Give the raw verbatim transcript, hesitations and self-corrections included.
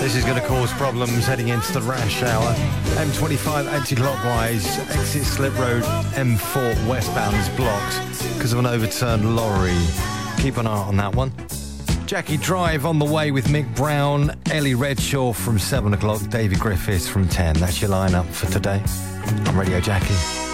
This is going to cause problems heading into the rush hour. M twenty-five anti-clockwise, exit Slip Road, M four westbound is blocked because of an overturned lorry. Keep an eye on that one. Jackie Drive on the way with Mick Brown, Ellie Redshaw from seven o'clock, David Griffiths from ten. That's your lineup for today on Radio Jackie.